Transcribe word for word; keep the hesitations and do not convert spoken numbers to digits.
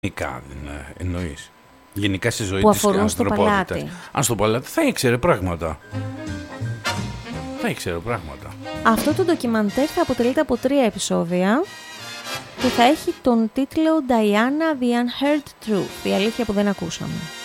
Γενικά εννοείς. Γενικά στη ζωή που της αφορούν στο ανθρωπότητας. παλάτι. Αν στο παλάτι θα ήξερε πράγματα. Θα ήξερε πράγματα. Αυτό το ντοκιμαντέρ θα αποτελείται από τρία επεισόδια και θα έχει τον τίτλο Diana the Unheard Truth, η αλήθεια που δεν ακούσαμε.